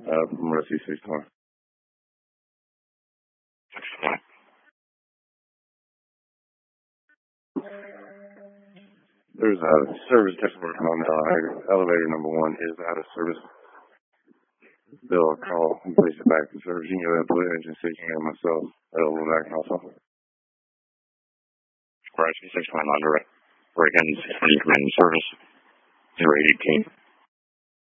from Rescue 620. 620. There's a service tech working on elevator number 1 is out of service. They'll call and place it back to service. You can go ahead and put it in station and myself. That'll go back also. Rescue 620 under it. Break in 620 command service. 018.